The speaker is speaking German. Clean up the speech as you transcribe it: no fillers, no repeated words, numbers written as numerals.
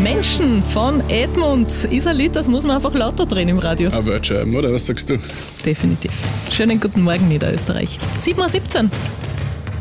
Menschen von Edmund ist ein Lied, das muss man einfach lauter drehen im Radio. Ein Wortscheiben, oder? Was sagst du? Definitiv. Schönen guten Morgen, Niederösterreich. 7:17 Uhr.